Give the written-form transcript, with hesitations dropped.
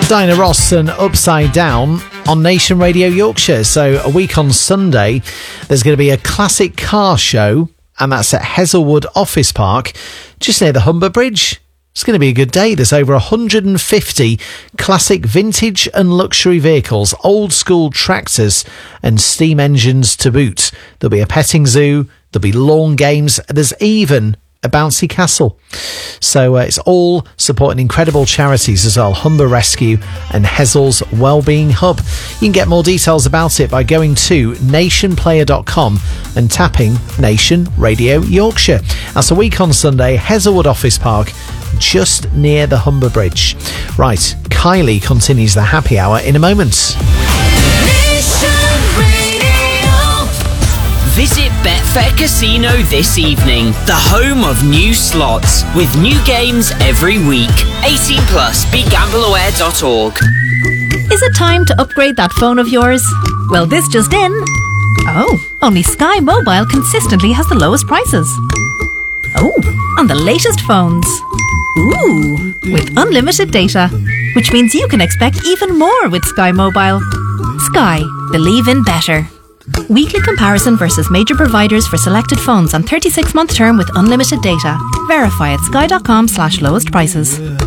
Diana Ross and Upside Down on Nation Radio Yorkshire. So a week on Sunday, there's going to be a classic car show, and that's at Hazelwood Office Park, just near the Humber Bridge. It's going to be a good day. There's over 150 classic vintage and luxury vehicles, old school tractors and steam engines to boot. There'll be a petting zoo, there'll be lawn games, there's even a bouncy castle. So it's all supporting incredible charities as well, Humber Rescue and Hezel's Wellbeing Hub. You can get more details about it by going to nationplayer.com and tapping Nation Radio Yorkshire. That's a week on Sunday, Hazelwood Office Park, just near the Humber Bridge. Right, Kylie continues the happy hour in a moment. Visit Betfair Casino this evening, the home of new slots, with new games every week. 18 plus, begambleaware.org. Is it time to upgrade that phone of yours? Well, this just in. Oh, only Sky Mobile consistently has the lowest prices. Oh, on the latest phones. Ooh, with unlimited data, which means you can expect even more with Sky Mobile. Sky, believe in better. Weekly comparison versus major providers for selected phones on 36-month term with unlimited data. Verify at sky.com/lowest prices.